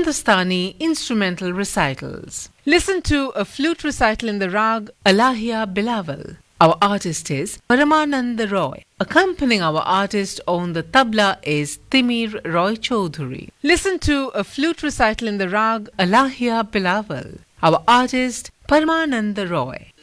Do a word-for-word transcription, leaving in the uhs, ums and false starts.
Hindustani instrumental recitals. Listen to a flute recital in the rag Alahia Bilawal. Our artist is Paramananda Roy. Accompanying our artist on the tabla is Timir Roy Chaudhuri. Listen to a flute recital in the rag Alahia Bilawal. Our artist Paramananda Roy.